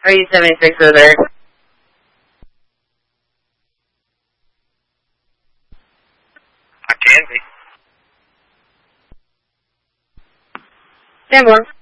Are you 76 or there? I can be. Stand on.